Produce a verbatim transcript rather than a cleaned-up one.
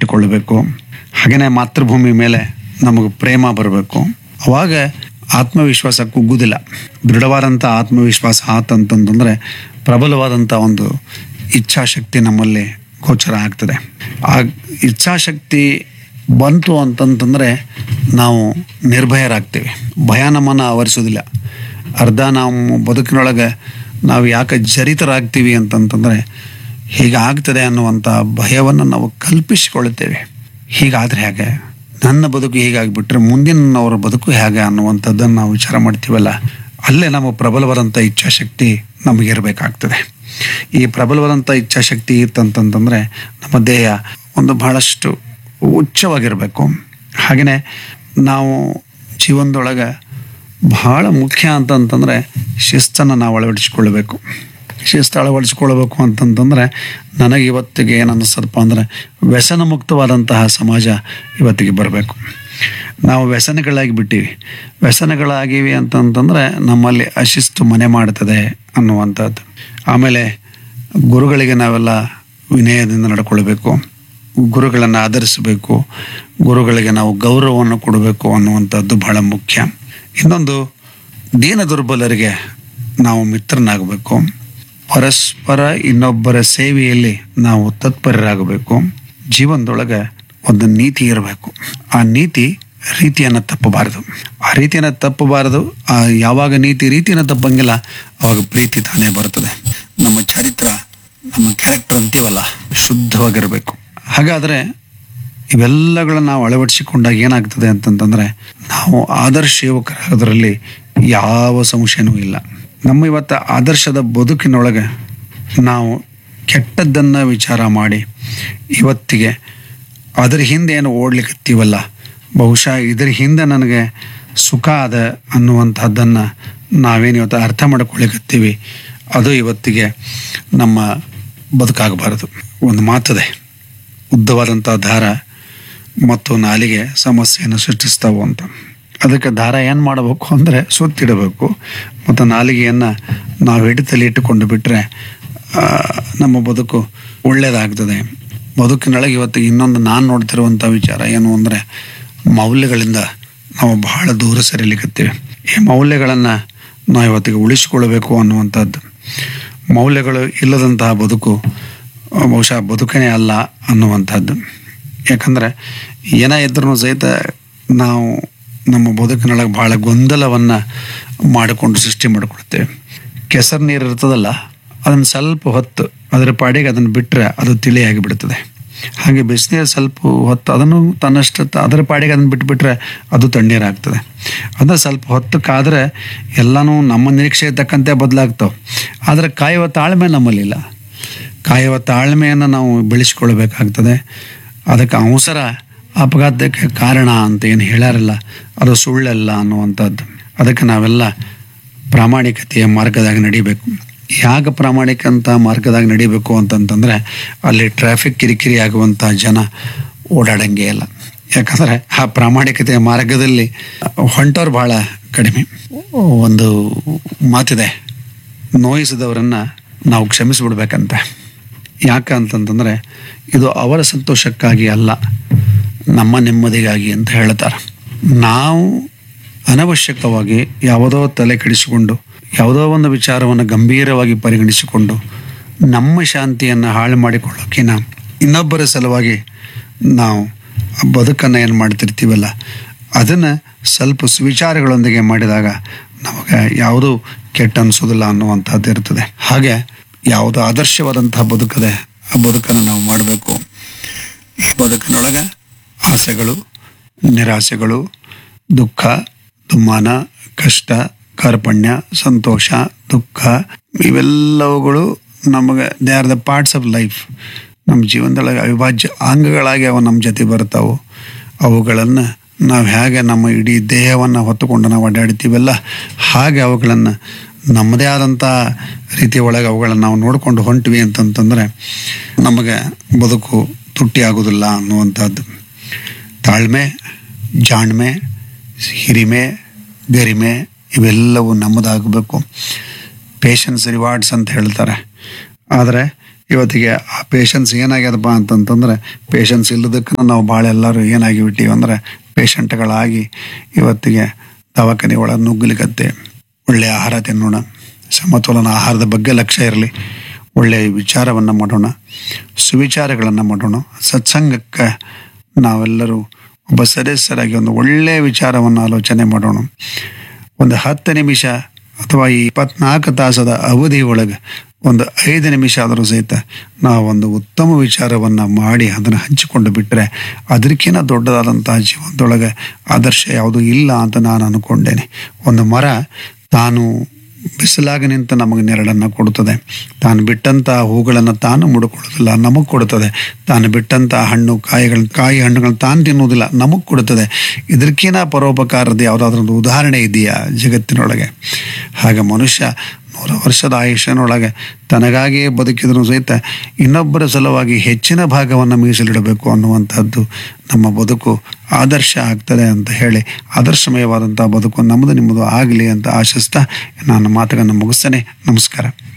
ಇಟ್ಟುಕೊಳ್ಬೇಕು. ಹಾಗೆಯೇ ಮಾತೃಭೂಮಿ ಮೇಲೆ ನಮಗೆ ಪ್ರೇಮ ಬರಬೇಕು. ಅವಾಗ ಆತ್ಮವಿಶ್ವಾಸ ಕುಗ್ಗುವುದಿಲ್ಲ. ದೃಢವಾದಂಥ ಆತ್ಮವಿಶ್ವಾಸ ಆತಂತಂದರೆ ಪ್ರಬಲವಾದಂಥ ಒಂದು ಇಚ್ಛಾಶಕ್ತಿ ನಮ್ಮಲ್ಲಿ ಗೋಚರ ಆಗ್ತದೆ. ಆ ಇಚ್ಛಾಶಕ್ತಿ ಬಂತು ಅಂತಂತಂದರೆ ನಾವು ನಿರ್ಭಯರಾಗ್ತೀವಿ. ಭಯ ನಮ್ಮನ್ನು ಆವರಿಸೋದಿಲ್ಲ. ಅರ್ಧ ನಾವು ಬದುಕಿನೊಳಗೆ ನಾವು ಯಾಕೆ ಜರಿತರಾಗ್ತೀವಿ ಅಂತಂತಂದರೆ ಹೀಗಾಗ್ತದೆ ಅನ್ನುವಂಥ ಭಯವನ್ನು ನಾವು ಕಲ್ಪಿಸಿಕೊಳ್ಳುತ್ತೇವೆ. ಹೀಗಾದರೆ ಹೇಗೆ, ನನ್ನ ಬದುಕು ಹೀಗಾಗಿಬಿಟ್ರೆ ಮುಂದಿನವರ ಬದುಕು ಹೇಗೆ ಅನ್ನುವಂಥದ್ದನ್ನು ನಾವು ವಿಚಾರ ಮಾಡ್ತೀವಲ್ಲ, ಅಲ್ಲೇ ನಮ್ಮ ಪ್ರಬಲವಾದಂಥ ಇಚ್ಛಾಶಕ್ತಿ ನಮಗಿರಬೇಕಾಗ್ತದೆ. ಈ ಪ್ರಬಲವಾದಂಥ ಇಚ್ಛಾಶಕ್ತಿ ಇತ್ತಂತಂತಂದರೆ ನಮ್ಮ ದೇಹ ಒಂದು ಬಹಳಷ್ಟು ಉಚ್ಚವಾಗಿರಬೇಕು. ಹಾಗೆಯೇ ನಾವು ಜೀವನದೊಳಗೆ ಬಹಳ ಮುಖ್ಯ ಅಂತಂತಂದರೆ ಶಿಸ್ತನ್ನು ನಾವು ಅಳವಡಿಸಿಕೊಳ್ಬೇಕು. ಶಿಸ್ತು ಅಳವಡಿಸ್ಕೊಳ್ಬೇಕು ಅಂತಂತಂದರೆ ನನಗೆ ಇವತ್ತಿಗೆ ಏನು ಅನ್ನಿಸ್ತದಪ್ಪ ಅಂದರೆ ವ್ಯಸನ ಮುಕ್ತವಾದಂತಹ ಸಮಾಜ ಇವತ್ತಿಗೆ ಬರಬೇಕು. ನಾವು ವ್ಯಸನಗಳಾಗಿ ಬಿಟ್ಟಿವಿ. ವ್ಯಸನಗಳಾಗಿವಿ ಅಂತಂತಂದರೆ ನಮ್ಮಲ್ಲಿ ಅಶಿಸ್ತು ಮನೆ ಮಾಡ್ತದೆ ಅನ್ನುವಂಥದ್ದು. ಆಮೇಲೆ ಗುರುಗಳಿಗೆ ನಾವೆಲ್ಲ ವಿನಯದಿಂದ ನಡ್ಕೊಳ್ಬೇಕು, ಗುರುಗಳನ್ನು ಆಧರಿಸಬೇಕು, ಗುರುಗಳಿಗೆ ನಾವು ಗೌರವವನ್ನು ಕೊಡಬೇಕು ಅನ್ನುವಂಥದ್ದು ಬಹಳ ಮುಖ್ಯ. ಇನ್ನೊಂದು, ದೀನ ದುರ್ಬಲರಿಗೆ ನಾವು ಮಿತ್ರನಾಗಬೇಕು. ಪರಸ್ಪರ ಇನ್ನೊಬ್ಬರ ಸೇವೆಯಲ್ಲಿ ನಾವು ತತ್ಪರರಾಗಬೇಕು. ಜೀವನದೊಳಗೆ ಒಂದು ನೀತಿ ಇರಬೇಕು. ಆ ನೀತಿ ರೀತಿಯನ್ನು ತಪ್ಪಬಾರದು. ಆ ರೀತಿಯನ್ನು ತಪ್ಪಬಾರದು. ಆ ಯಾವಾಗ ನೀತಿ ರೀತಿಯನ್ನು ತಪ್ಪಂಗಿಲ್ಲ ಆವಾಗ ಪ್ರೀತಿ ತಾನೇ ಬರ್ತದೆ. ನಮ್ಮ ಚರಿತ್ರ, ನಮ್ಮ ಕ್ಯಾರೆಕ್ಟರ್ ಅಂತೀವಲ್ಲ, ಶುದ್ಧವಾಗಿರಬೇಕು. ಹಾಗಾದರೆ ಇವೆಲ್ಲಗಳನ್ನು ನಾವು ಅಳವಡಿಸಿಕೊಂಡಾಗ ಏನಾಗ್ತದೆ ಅಂತಂತಂದರೆ ನಾವು ಆದರ್ಶ ಯುವಕರಾಗೋದ್ರಲ್ಲಿ ಯಾವ ಸಂಶಯನೂ ಇಲ್ಲ. ನಮ್ಮ ಇವತ್ತು ಆದರ್ಶದ ಬದುಕಿನೊಳಗೆ ನಾವು ಕೆಟ್ಟದ್ದನ್ನು ವಿಚಾರ ಮಾಡಿ ಇವತ್ತಿಗೆ ಅದರ ಹಿಂದೆ ಏನು ಓಡ್ಲಿಕ್ಕತ್ತೀವಲ್ಲ, ಬಹುಶಃ ಇದರ ಹಿಂದೆ ನನಗೆ ಸುಖ ಅದ ಅನ್ನುವಂಥದ್ದನ್ನು ನಾವೇನು ಇವತ್ತು ಅರ್ಥ ಮಾಡ್ಕೊಳ್ಳಿಕತ್ತೀವಿ, ಅದು ಇವತ್ತಿಗೆ ನಮ್ಮ ಬದುಕಾಗಬಾರದು. ಒಂದು ಮಾತದೆ, ಉದ್ದವಾದಂಥ ದಾರ ಮತ್ತು ನಾಲಿಗೆ ಸಮಸ್ಯೆಯನ್ನು ಸೃಷ್ಟಿಸ್ತಾವು ಅಂತ. ಅದಕ್ಕೆ ದಾರ ಏನು ಮಾಡಬೇಕು ಅಂದರೆ ಸುತ್ತಿಡಬೇಕು, ಮತ್ತು ನಾಲಿಗೆಯನ್ನು ನಾವು ಹಿಡಿತಲ್ಲಿ ಇಟ್ಟುಕೊಂಡು ಬಿಟ್ಟರೆ ನಮ್ಮ ಬದುಕು ಒಳ್ಳೆಯದಾಗ್ತದೆ. ಬದುಕಿನೊಳಗೆ ಇವತ್ತು ಇನ್ನೊಂದು ನಾನು ನೋಡ್ತಿರುವಂಥ ವಿಚಾರ ಏನು ಅಂದರೆ ಮೌಲ್ಯಗಳಿಂದ ನಾವು ಬಹಳ ದೂರ ಸರಿಲಿಕ್ಕತ್ತೀವಿ. ಈ ಮೌಲ್ಯಗಳನ್ನು ನಾವು ಇವತ್ತಿಗೆ ಉಳಿಸಿಕೊಳ್ಬೇಕು ಅನ್ನುವಂಥದ್ದು. ಮೌಲ್ಯಗಳು ಇಲ್ಲದಂತಹ ಬದುಕು ಬಹುಶಃ ಬದುಕನೇ ಅಲ್ಲ ಅನ್ನುವಂಥದ್ದು. ಯಾಕಂದರೆ ಏನೇ ಇದ್ರೂ ಸಹಿತ ನಾವು ನಮ್ಮ ಬದುಕಿನೊಳಗೆ ಭಾಳ ಗೊಂದಲವನ್ನು ಮಾಡಿಕೊಂಡು ಸೃಷ್ಟಿ ಮಾಡಿಕೊಡ್ತೇವೆ. ಕೆಸರು ನೀರು ಇರ್ತದಲ್ಲ, ಅದನ್ನು ಸ್ವಲ್ಪ ಹೊತ್ತು ಅದರ ಪಾಡಿಗೆ ಅದನ್ನು ಬಿಟ್ಟರೆ ಅದು ತಿಳಿಯಾಗಿ ಬಿಡ್ತದೆ. ಹಾಗೆ ಬಿಸಿನೀರು ಸ್ವಲ್ಪ ಹೊತ್ತು ಅದನ್ನು ತನ್ನಷ್ಟು ಅದರ ಪಾಡಿಗೆ ಅದನ್ನು ಬಿಟ್ಟುಬಿಟ್ರೆ ಅದು ತಣ್ಣೀರಾಗ್ತದೆ. ಅಂದರೆ ಸ್ವಲ್ಪ ಹೊತ್ತು ಕಾದರೆ ಎಲ್ಲನೂ ನಮ್ಮ ನಿರೀಕ್ಷೆ ತಕ್ಕಂತೆ ಬದಲಾಗ್ತವೆ. ಆದರೆ ಕಾಯುವ ತಾಳ್ಮೆ ನಮ್ಮಲ್ಲಿಲ್ಲ. ಕಾಯುವ ತಾಳ್ಮೆಯನ್ನು ನಾವು ಬೆಳೆಸ್ಕೊಳ್ಬೇಕಾಗ್ತದೆ. ಅದಕ್ಕೆ ಅವಸರ ಅಪಘಾತಕ್ಕೆ ಕಾರಣ ಅಂತ ಏನು ಹೇಳ್ಯಾರಲ್ಲ, ಅದು ಸುಳ್ಳಲ್ಲ ಅನ್ನುವಂಥದ್ದು. ಅದಕ್ಕೆ ನಾವೆಲ್ಲ ಪ್ರಾಮಾಣಿಕತೆಯ ಮಾರ್ಗದಾಗ ನಡಿಬೇಕು. ಯಾಕೆ ಪ್ರಾಮಾಣಿಕಂತ ಮಾರ್ಗದಾಗ ನಡಿಬೇಕು ಅಂತಂತಂದರೆ ಅಲ್ಲಿ ಟ್ರಾಫಿಕ್ ಕಿರಿಕಿರಿ ಆಗುವಂಥ ಜನ ಓಡಾಡಂಗೆ ಇಲ್ಲ. ಯಾಕಂದರೆ ಆ ಪ್ರಾಮಾಣಿಕತೆಯ ಮಾರ್ಗದಲ್ಲಿ ಹೊಂಟೋರು ಭಾಳ ಕಡಿಮೆ. ಒಂದು ಮಾತಿದೆ, ನೋಯಿಸಿದವರನ್ನು ನಾವು ಕ್ಷಮಿಸಿಬಿಡ್ಬೇಕಂತ. ಯಾಕೆ ಅಂತಂತಂದರೆ ಇದು ಅವರ ಸಂತೋಷಕ್ಕಾಗಿ ಅಲ್ಲ, ನಮ್ಮ ನೆಮ್ಮದಿಗಾಗಿ ಅಂತ ಹೇಳ್ತಾರೆ. ನಾವು ಅನವಶ್ಯಕವಾಗಿ ಯಾವುದೋ ತಲೆ ಕೆಡಿಸಿಕೊಂಡು ಯಾವುದೋ ಒಂದು ವಿಚಾರವನ್ನು ಗಂಭೀರವಾಗಿ ಪರಿಗಣಿಸಿಕೊಂಡು ನಮ್ಮ ಶಾಂತಿಯನ್ನು ಹಾಳು ಮಾಡಿಕೊಳ್ಳೋಕ್ಕಿಂತ ಇನ್ನೊಬ್ಬರ ಸಲುವಾಗಿ ನಾವು ಬದುಕನ್ನು ಏನು ಮಾಡ್ತಿರ್ತೀವಲ್ಲ ಅದನ್ನು ಸ್ವಲ್ಪ ಸುವಿಚಾರಗಳೊಂದಿಗೆ ಮಾಡಿದಾಗ ನಮಗೆ ಯಾವುದೂ ಕೆಟ್ಟ ಅನಿಸೋದಿಲ್ಲ ಅನ್ನುವಂಥದ್ದು ಇರ್ತದೆ. ಹಾಗೆ ಯಾವುದು ಆದರ್ಶವಾದಂತಹ ಬದುಕದೆ ಆ ಬದುಕನ್ನು ನಾವು ಮಾಡಬೇಕು. ಈ ಬದುಕಿನೊಳಗೆ ಆಸೆಗಳು, ನಿರಾಸೆಗಳು, ದುಃಖ, ದುಮ್ಮಾನ, ಕಷ್ಟ, ಕಾರ್ಪಣ್ಯ, ಸಂತೋಷ, ದುಃಖ ಇವೆಲ್ಲವುಗಳು ನಮಗೆ they are the parts of life. ನಮ್ಮ ಜೀವನದೊಳಗೆ ಅವಿಭಾಜ್ಯ ಅಂಗಗಳಾಗಿ ಅವು ನಮ್ಮ ಜೊತೆ ಬರ್ತಾವೆ. ಅವುಗಳನ್ನು ನಾವು ಹೇಗೆ ನಮ್ಮ ಇಡೀ ದೇಹವನ್ನು ಹೊತ್ತುಕೊಂಡು ನಾವು ಅಡ್ಡಾಡ್ತೀವಲ್ಲ ಹಾಗೆ ಅವುಗಳನ್ನು ನಮ್ಮದೇ ಆದಂಥ ರೀತಿಯ ಒಳಗೆ ಅವುಗಳನ್ನು ನಾವು ನೋಡಿಕೊಂಡು ಹೊಂಟ್ವಿ ಅಂತಂತಂದರೆ ನಮಗೆ ಬದುಕು ತುಟ್ಟಿ ಆಗೋದಿಲ್ಲ ಅನ್ನುವಂಥದ್ದು. ತಾಳ್ಮೆ, ಜಾಣ್ಮೆ, ಹಿರಿಮೆ, ಗರಿಮೆ ಇವೆಲ್ಲವೂ ನಮ್ಮದಾಗಬೇಕು. ಪೇಷನ್ಸ್ ರಿವಾರ್ಡ್ಸ್ ಅಂತ ಹೇಳ್ತಾರೆ. ಆದರೆ ಇವತ್ತಿಗೆ ಆ ಪೇಷನ್ಸ್ ಏನಾಗ್ಯದಪ್ಪ ಅಂತಂತಂದ್ರೆ ಪೇಷನ್ಸ್ ಇಲ್ಲದಕ್ಕೆ ನಾವು ಭಾಳ ಎಲ್ಲರೂ ಏನಾಗಿ ಬಿಟ್ಟಿವಿ ಅಂದ್ರೆ ಪೇಷಂಟ್ಗಳಾಗಿ ಇವತ್ತಿಗೆ ದವಾಖಾನೆ ಒಳಗೆ ನುಗ್ಗಲಿಕತ್ತೆ. ಒಳ್ಳೆಯ ಆಹಾರ ತಿನ್ನೋಣ, ಸಮತೋಲನ ಆಹಾರದ ಬಗ್ಗೆ ಲಕ್ಷ್ಯ ಇರಲಿ, ಒಳ್ಳೆಯ ವಿಚಾರವನ್ನು ಮಾಡೋಣ, ಸುವಿಚಾರಗಳನ್ನು ಮಾಡೋಣ, ಸತ್ಸಂಗಕ್ಕೆ ನಾವೆಲ್ಲರೂ ಒಬ್ಬ ಸದಸ್ಯರಾಗಿ ಒಂದು ಒಳ್ಳೆಯ ವಿಚಾರವನ್ನು ಆಲೋಚನೆ ಮಾಡೋಣ. ಒಂದು ಹತ್ತು ನಿಮಿಷ ಅಥವಾ ಈ ಇಪ್ಪತ್ನಾಲ್ಕು ತಾಸದ ಅವಧಿ ಒಳಗೆ ಒಂದು ಐದು ನಿಮಿಷ ಆದರೂ ಸಹಿತ ನಾವೊಂದು ಉತ್ತಮ ವಿಚಾರವನ್ನು ಮಾಡಿ ಅದನ್ನು ಹಂಚಿಕೊಂಡು ಬಿಟ್ಟರೆ ಅದಕ್ಕಿಂತ ದೊಡ್ಡದಾದಂತಹ ಜೀವನದೊಳಗೆ ಆದರ್ಶ ಯಾವುದೂ ಇಲ್ಲ ಅಂತ ನಾನು ಅಂದ್ಕೊಂಡೇನೆ. ಒಂದು ಮರ ತಾನು ಬಿಸಿಲಾಗಿ ನಿಂತು ನಮಗೆ ನೆರಳನ್ನು ಕೊಡುತ್ತದೆ, ತಾನು ಬಿಟ್ಟಂಥ ಹೂಗಳನ್ನು ತಾನು ಮುಡ್ಕೊಳ್ಳೋದಿಲ್ಲ, ನಮಗೆ ಕೊಡುತ್ತದೆ. ತಾನು ಬಿಟ್ಟಂಥ ಹಣ್ಣು ಕಾಯಿಗಳ ಕಾಯಿ ಹಣ್ಣುಗಳನ್ನ ತಾನು ತಿನ್ನುವುದಿಲ್ಲ, ನಮಗೆ ಕೊಡುತ್ತದೆ. ಇದಕ್ಕಿಂತ ಪರೋಪಕಾರದ ಯಾವುದಾದ್ರೂ ಒಂದು ಉದಾಹರಣೆ ಇದೆಯಾ ಜಗತ್ತಿನೊಳಗೆ? ಹಾಗೆ ಮನುಷ್ಯ ನೂರು ವರ್ಷದ ಆಯುಷ್ಯನೊಳಗೆ ತನಗಾಗಿಯೇ ಬದುಕಿದ್ರು ಸಹಿತ ಇನ್ನೊಬ್ಬರ ಸಲುವಾಗಿ ಹೆಚ್ಚಿನ ಭಾಗವನ್ನು ಮೀಸಲಿಡಬೇಕು ಅನ್ನುವಂಥದ್ದು ನಮ್ಮ ಬದುಕು ಆದರ್ಶ ಆಗ್ತದೆ ಅಂತ ಹೇಳಿ ಆದರ್ಶಮಯವಾದಂಥ ಬದುಕು ನಮ್ಮದು ನಿಮ್ಮದು ಆಗಲಿ ಅಂತ ಆಶಿಸ್ತಾ ನನ್ನ ಮಾತುಗಳನ್ನು ಮುಗಿಸ್ತೇನೆ. ನಮಸ್ಕಾರ.